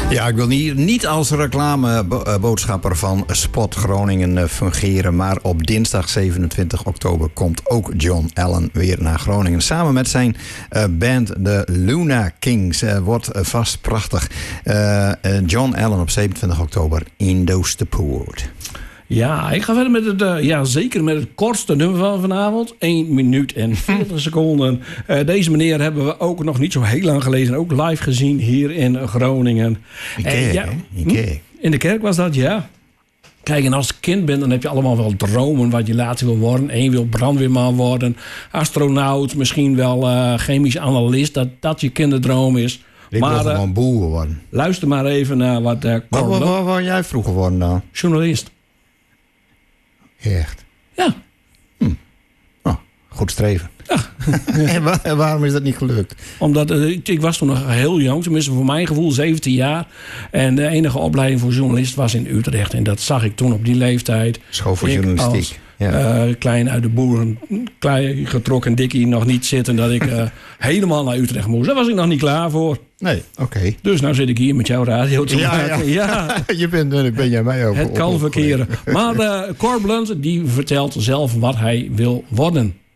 Ja, ik wil niet als reclameboodschapper van Spot Groningen fungeren. Maar op dinsdag 27 oktober komt ook John Allen weer naar Groningen. Samen met zijn band de Luna Kings. Wordt vast prachtig. John Allen op 27 oktober in Doosterpoort. Ja, ik ga verder met het, zeker met het kortste nummer van vanavond. 1 minuut en 40 seconden. Deze meneer hebben we ook nog niet zo heel lang geleden ook live gezien hier in Groningen. In kerk, In de kerk was dat, ja. Kijk, en als je kind bent, dan heb je allemaal wel dromen wat je later wil worden. Eén wil brandweerman worden, astronaut, misschien wel chemisch analist. Dat je kinderdroom is. Ik wil gewoon boer worden. Luister maar even naar wat... Wat wou jij vroeger worden dan? Journalist. Echt? Ja. Oh, goed streven. Ja. En waarom is dat niet gelukt? Omdat ik was toen nog heel jong, tenminste voor mijn gevoel 17 jaar. En de enige opleiding voor journalist was in Utrecht. En dat zag ik toen op die leeftijd. School voor journalistiek. Klein uit de boeren, klein getrokken dikkie nog niet zitten dat ik helemaal naar Utrecht moest. Daar was ik nog niet klaar voor. Nee, oké. Dus nou zit ik hier met jouw radio te maken. Ja. Ben jij mij ook. Het kan verkeren. Maar Cor Blunt die vertelt zelf wat hij wil worden.